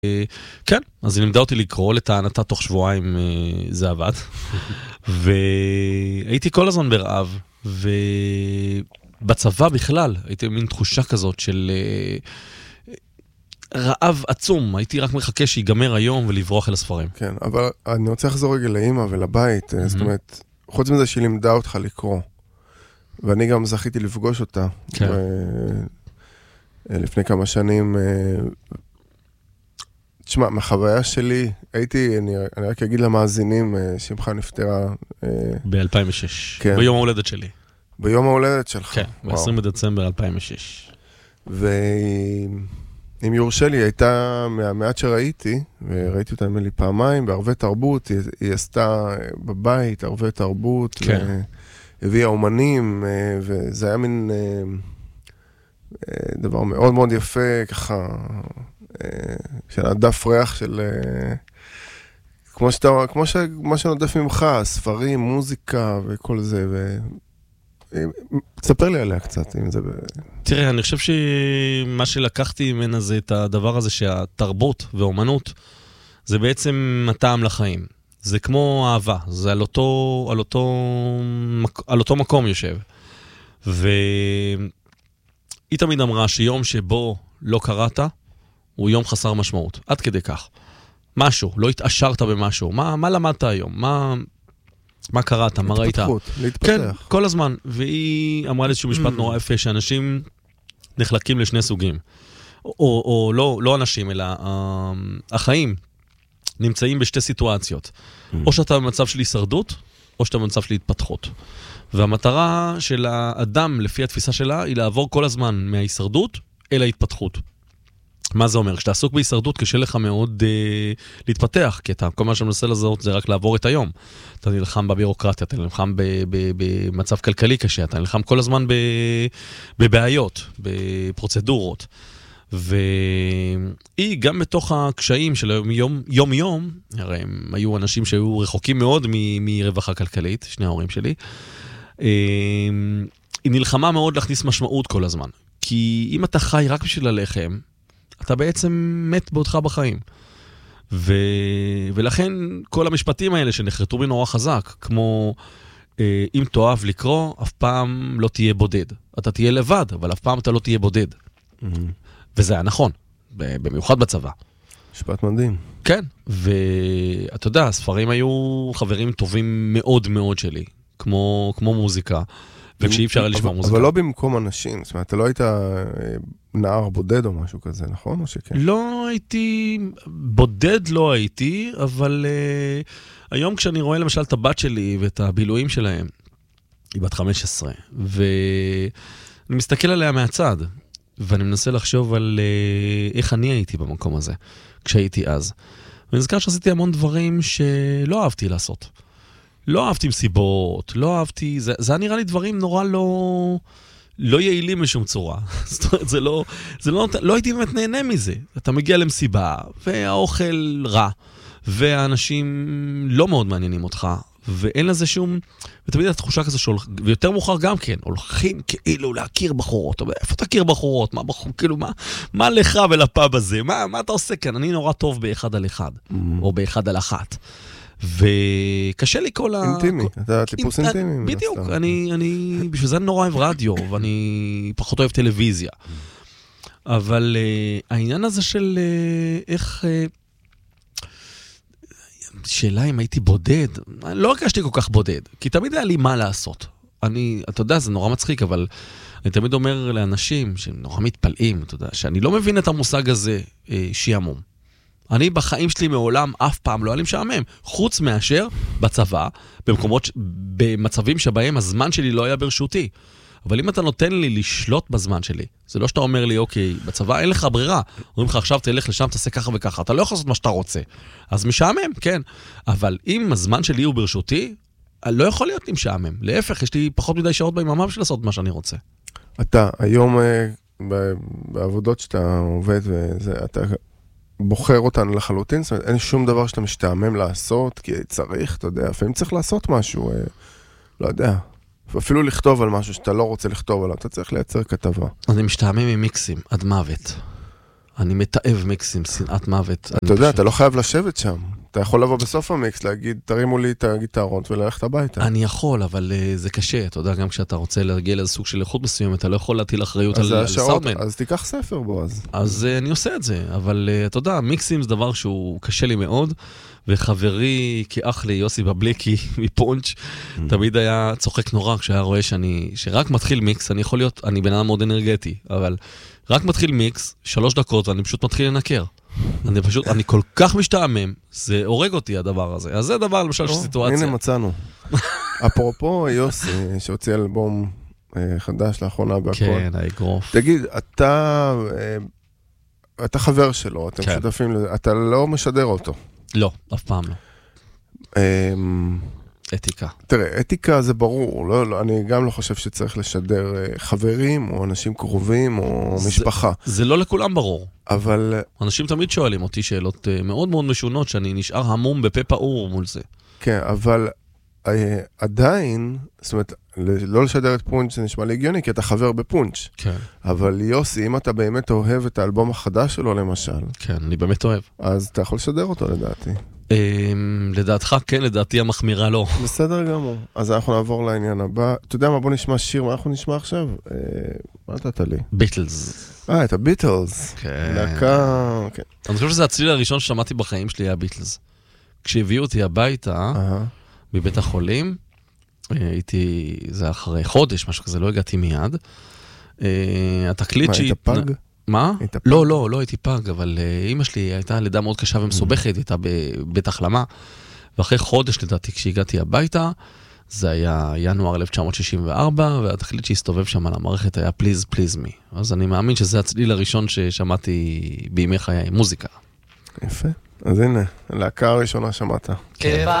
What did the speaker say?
כן, אז היא לימדה אותי לקרוא, לטענתה תוך שבועיים זה עבד. והייתי כל הזמן ברעב, ובצבא בכלל, הייתי מין תחושה כזאת של רעב עצום, הייתי רק מחכה שיגמר היום ולברוח אל הספרים. כן, אבל אני רוצה לחזור רגע לאמא ולבית, זאת אומרת, חוץ מזה שהיא לימדה אותך לקרוא, ואני גם זכיתי לפגוש אותה. כן. לפני כמה שנים, תשמע, מהחוויה שלי, אני רק אגיד למאזינים, שמך נפטרה ב-2006, כן. ביום ההולדת שלי. ביום ההולדת שלך. כן, ב-20 בדצמבר 2006. ואם יורשה לי, הייתה מהמעט שראיתי, וראיתי אותה לי פעמיים, בערבי תרבות, היא עשתה בבית, ערבי תרבות, כן. והביאה אומנים, וזה היה מין דבר מאוד מאוד יפה, ככה, של הדף ריח של, כמו שנודף ממך, ספרים, מוזיקה וכל זה, תספר לי עליה קצת, אם זה תראה, אני חושב שמה שלקחתי ממנה זה את הדבר הזה שהתרבות ואומנות זה בעצם הטעם לחיים. זה כמו אהבה, זה על אותו מקום יושב. והיא תמיד אמרה שיום שבו לא קראת, הוא יום חסר משמעות. עד כדי כך. משהו, לא התעשרת במשהו. מה למדת היום? מה קראת? מה ראית? להתפתח. כן, כל הזמן. והיא אמרה לי איזשהו משפט נורא יפה, שאנשים נחלקים לשני סוגים. או לא אנשים, אלא החיים נמצאים בשתי סיטואציות. או שאתה במצב של הישרדות, או שאתה במצב של התפתחות. והמטרה של האדם, לפי התפיסה שלה, היא לעבור כל הזמן מההישרדות אל ההתפתחות. מה זה אומר? כשאתה עסוק בהישרדות, קשה לך מאוד להתפתח, כי כל מה שמנסה לזהות זה רק לעבור את היום. אתה נלחם בבירוקרטיה, אתה נלחם במצב כלכלי קשה, אתה נלחם כל הזמן בבעיות, בפרוצדורות. והיא גם בתוך הקשיים של יום-יום, הרי הם היו אנשים שהיו רחוקים מאוד מרווחה כלכלית, שני ההורים שלי, היא נלחמה מאוד להכניס משמעות כל הזמן. כי אם אתה חי רק בשביל הלחם, אתה בעצם מת בעודך בחיים. ולכן כל המשפטים האלה שנחרטו בי נורא חזק, כמו אם תאהב לקרוא, אף פעם לא תהיה בודד. אתה תהיה לבד, אבל אף פעם אתה לא תהיה בודד. וזה היה נכון, במיוחד בצבא. משפט מדהים. כן, ואתה יודע, הספרים היו חברים טובים מאוד מאוד שלי, כמו מוזיקה. וכשאי אפשר לשמוע מוזיקה. אבל לא במקום אנשים, זאת אומרת, אתה לא היית נער בודד או משהו כזה, נכון? או שכן? לא הייתי, בודד לא הייתי, אבל היום כשאני רואה למשל את הבת שלי ואת הבילויים שלהם, היא בת 15, ואני מסתכל עליה מהצד, ואני מנסה לחשוב על איך אני הייתי במקום הזה, כשהייתי אז. ואני נזכר שעשיתי המון דברים שלא אהבתי לעשות. לא אהבתי מסיבות, לא אהבתי, זה נראה לי דברים נורא לא יעילים משום צורה. זאת אומרת, לא הייתי באמת נהנה מזה. אתה מגיע למסיבה, והאוכל רע, והאנשים לא מאוד מעניינים אותך, ואין לזה שום, ותמיד התחושה כזו ויותר מאוחר גם כן, הולכים כאילו להכיר בחורות, איפה תכיר בחורות? כאילו, מה לך ולפאב הזה? מה אתה עושה כאן? אני נורא טוב באחד על אחד, או באחד על אחת. וקשה לי כל אינטימי, אתה טיפוס אינטימי. בדיוק, אני בשביל זה אני נורא אוהב רדיו, ואני פחות אוהב טלוויזיה. אבל העניין הזה של איך, שאלה אם הייתי בודד, לא הרגשתי כל כך בודד, כי תמיד היה לי מה לעשות. אתה יודע, זה נורא מצחיק, אבל אני תמיד אומר לאנשים שהם נורא מתפלאים, אתה יודע, שאני לא מבין את המושג הזה שיעמום. אני בחיים שלי מעולם אף פעם לא היה לי משעמם, חוץ מאשר בצבא, במצבים שבהם הזמן שלי לא היה ברשותי. אבל אם אתה נותן לי לשלוט בזמן שלי, זה לא שאתה אומר לי, אוקיי, בצבא אין לך ברירה. אומרים לך, עכשיו תלך לשם, תעשה ככה וככה. אתה לא יכול לעשות מה שאתה רוצה. אז משעמם, כן. אבל אם הזמן שלי הוא ברשותי, לא יכול להיות לי משעמם. להפך, יש לי פחות מדי שעות ביממה בשביל לעשות מה שאני רוצה. אתה, היום בעבודות שאתה עובד, אתה בוחר אותן לחלוטין, זאת אומרת, אין שום דבר שאתה משתעמם לעשות, כי צריך, אתה יודע, לפעמים צריך לעשות משהו, לא יודע. אפילו לכתוב על משהו שאתה לא רוצה לכתוב עליו, אתה צריך לייצר כתבה. אני משתעמם ממיקסים, עד מוות. אני מתאב מיקסים, שנאת מוות. אתה יודע, אתה לא חייב לשבת שם. אתה יכול לבוא בסוף המיקס, להגיד, תרימו לי את הגיטרות וללכת הביתה. אני יכול, אבל זה קשה. אתה יודע, גם כשאתה רוצה להגיע לאיזה סוג של איכות מסוים, אתה לא יכול להטיל אחריות על סאונדמן. אז תיקח ספר בו, אז. אז אני עושה את זה, אבל אתה יודע, מיקסים זה דבר שהוא קשה לי מאוד, וחברי כאח לי, יוסי בבליקי מפונץ', תמיד היה צוחק נורא כשהיה רואה שרק מתחיל מיקס, אני יכול להיות, אני בן אדם מאוד אנרגטי, אבל רק מתחיל מיקס, 3 דקות, ואני פשוט מתחיל לנקר. אני כל כך משתעמם, זה הורג אותי הדבר הזה. אז זה דבר למשל של סיטואציה. הנה מצאנו. אפרופו יוסי, שהוציא אלבום חדש לאחרונה בהכל. כן, האגרוף. תגיד, אתה חבר שלו, אתם שותפים, אתה לא משדר אותו. לא, אף פעם לא. אתיקה. תראה, אתיקה זה ברור, אני גם לא חושב שצריך לשדר חברים, או אנשים קרובים, או משפחה. זה לא לכולם ברור. אבל... אנשים תמיד שואלים אותי שאלות מאוד מאוד משונות, שאני נשאר המום בפה פעור מול זה. כן, אבל עדיין, זאת אומרת, לא לשדר את פונץ' זה נשמע לי הגיוני, כי אתה חבר בפונץ'. כן. אבל יוסי, אם אתה באמת אוהב את האלבום החדש שלו למשל... כן, אני באמת אוהב. אז אתה יכול לשדר אותו לדעתי. לדעתך כן, לדעתי המחמירה לא. בסדר גמור. אז אנחנו נעבור לעניין הבא. אתה יודע מה, בוא נשמע שיר, מה אנחנו נשמע עכשיו? מה נתת לי? ביטלס. את הביטלס. כן. להקה, כן. אני חושב שזה הצליל הראשון ששמעתי בחיים שלי היה ביטלס. כשהביאו אותי הביתה, בבית החולים, זה אחרי חודש, משהו כזה, לא הגעתי מיד. התקליט שהיא... היית פג? מה? לא הייתי פג, אבל אמא שלי הייתה לידה מאוד קשה ומסובכת, הייתה בבית החלמה, ואחרי חודש לדעתי כשהגעתי הביתה, זה היה ינואר 1964, והתקליט שהסתובב שם על המערכת היה Please Please Me. אז אני מאמין שזה הצליל הראשון ששמעתי בימי חיי, מוזיקה. יפה. אז הנה, הלהקה הראשונה שמעת.